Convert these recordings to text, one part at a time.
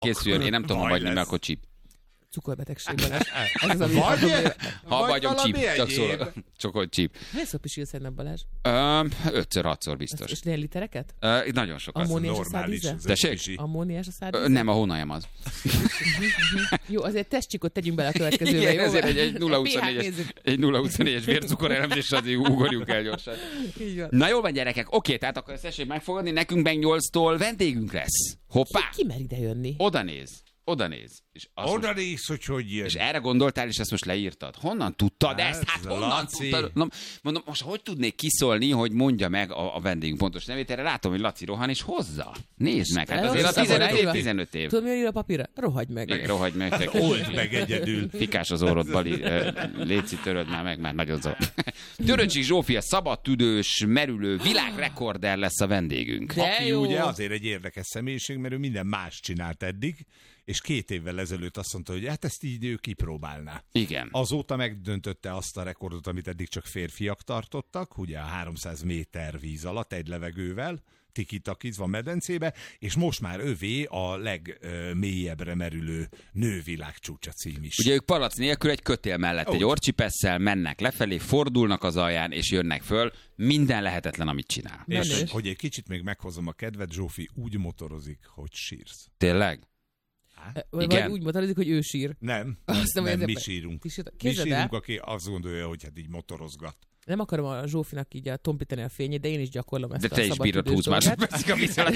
Készüljön, én nem tudom, hogy nem, akkor csíp. Cukorbetegségben. Ez az, ami ha vagyom csíp, csak szólok. Csak hogy csíp. Hányszor pisilsz egy nap, Balázs? 5-6-szor biztos. És nél litereket? Nagyon sokat. Ammóniás a szádíze? Tessék? Ammóniás a szádíze? Nem, a hónajem az. Jó, azért testcsikot tegyünk bele a következőbe. Igen, ezért egy 0-24-es vércukor elemzésre azért ugorjunk el gyorsan. Na jól van, gyerekek, oké, tehát akkor ezt tessék megfogadni, nekünk meg 8-tól vendégünk lesz. Hoppá! Ki mer ide jönni? Oda néz. Oda néz, hogy jön. És erre gondoltál, és ezt most leírtad. Honnan tudtad ezt? Hát honnan Laci. tudtad? Mondom, most hogy tudnék kiszólni, hogy mondja meg a vendégünk pontos nevét? Erre látom, hogy Laci rohan, és hozza. Nézd meg, hát azért a 15 év. Tudod, mi ír a papírra? Rohagy meg. Igen, rohagy meg. Old meg egyedül. Fikás az orrod, Bali. Léci, töröd már meg, már nagyon zavar. Töröcsik Zsófia, szabadtüdős, merülő, világrekorder lesz a vendégünk. Aki ugye azért egy érdekes személyiség, mert ő minden más csinált eddig, és 2 évvel ezelőtt azt mondta, hogy hát ezt így ő kipróbálná. Igen. Azóta megdöntötte azt a rekordot, amit eddig csak férfiak tartottak, ugye a 300 méter víz alatt egy levegővel, tikitakizva medencébe, és most már övé a legmélyebbre merülő nővilágcsúcsa cím is. Ugye ők palac nélkül egy kötél mellett egy orcsipesszel mennek lefelé, fordulnak az alján, és jönnek föl. Minden lehetetlen, amit csinál. És hogy egy kicsit még meghozom a kedvet, Zsófi úgy motorozik, hogy sírsz. Tényleg? Vagy úgy motorozik, hogy ő sír. Nem, mi sírunk. Mi sírunk, aki azt gondolja, hogy hát így motorozgat. Nem akarom a Zsófinak így tompítani a fényét, de én is gyakorlom ezt de a te is bírod 20 másodpercig a viszonyat.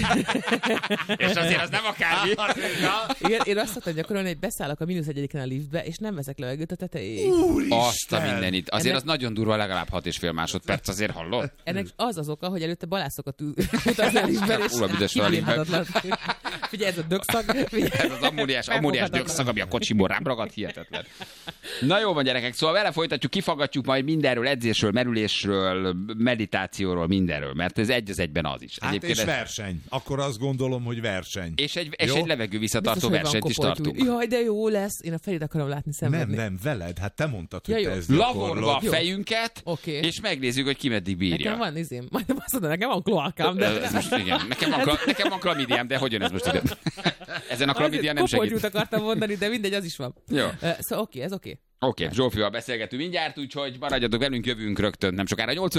És azért az nem akármi. Igen, én azt szoktam gyakorolni, hogy beszállok a -1-en a liftbe, és nem veszek levegőt a tetejéig. Azt a mindenit. Azért az nagyon durva, legalább 6,5 másodperc, azért hallod? Ennek az oka, hogy előtte balászok utazni a liftben, és kibírhatatlan. Figyelj, ez a dögszag. Ez az ammóniás dögszag, ami a kocsiból rám ragadt, hihetetlen. Na jó van, gyerekek, szóval vele folytatjuk, kifaggatjuk majd mindenről, edzésről, merülésről, meditációról, mindenről, mert ez egy az egyben az is. Hát és verseny. Akkor azt gondolom, hogy verseny. És egy levegő visszatartó versenyt is tartunk. Jaj, de jó lesz. Én a felét akarom látni szenvedni. Nem, veled. Hát te mondtad, hogy te ezt lavorva a fejünket, és megnézzük, hogy ki meddig bírja. Nekem van izém. Majdnem azt mondom, nekem van kloakám, de... Ez most igen. Nekem van klamidiám, de hogy jön ez most ide? Ezen a klamidia nem segít. Kopoltyút akartam mondani, de mindegy, az is van. Jó. Szóval oké, ez oké. Oké, Zsófival beszélgetünk mindjárt, úgyhogy maradjatok velünk, jövünk rögtön nem sokára 8